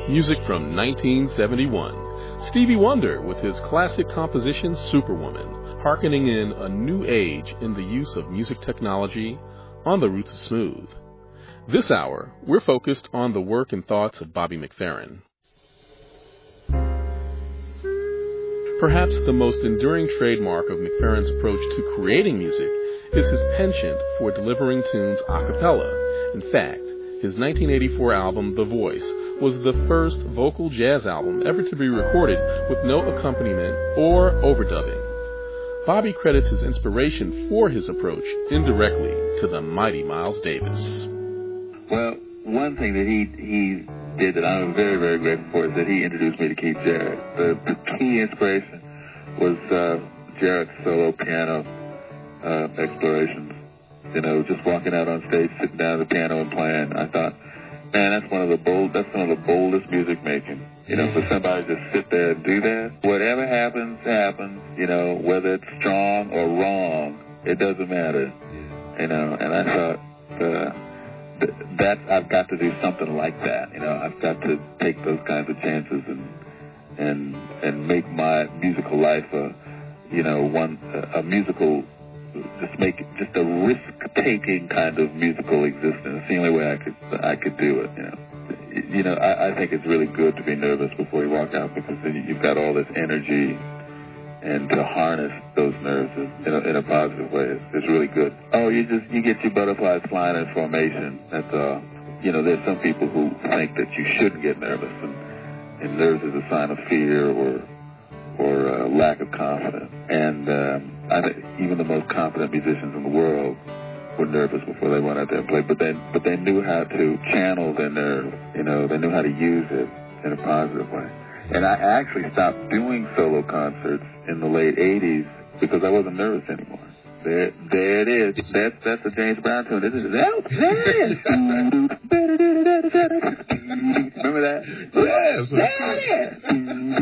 Music from 1971. Stevie Wonder with his classic composition Superwoman, hearkening in a new age in the use of music technology on the roots of smooth. This hour, we're focused on the work and thoughts of Bobby McFerrin. Perhaps the most enduring trademark of McFerrin's approach to creating music is his penchant for delivering tunes a cappella. In fact, his 1984 album, The Voice, was the first vocal jazz album ever to be recorded with no accompaniment or overdubbing. Bobby credits his inspiration for his approach indirectly to the mighty Miles Davis. Well, one thing that he did that I'm very, very grateful for is that he introduced me to Keith Jarrett. The key inspiration was Jarrett's solo piano explorations. You know, just walking out on stage, sitting down at the piano and playing. I thought, man, that's some of the boldest music making. You know, for somebody to sit there and do that. Whatever happens, happens. You know, whether it's strong or wrong, it doesn't matter. You know, and I thought that I've got to do something like that. You know, I've got to take those kinds of chances and make my musical life a musical. Just make it just a risk-taking kind of musical existence. It's the only way I could do it. You know, I think it's really good to be nervous before you walk out because then you've got all this energy, and to harness those nerves in a positive way is really good. Oh, you get your butterflies flying in formation. That's you know, there's some people who think that you shouldn't get nervous, and nerves is a sign of fear or lack of confidence. And I think even the most confident musicians in the world were nervous before they went out there and played. But they knew how to channel their nerve. You know, they knew how to use it in a positive way. And I actually stopped doing solo concerts in the late 80s because I wasn't nervous anymore. There it is. That's a James Brown tune. This is Remember that? Yes.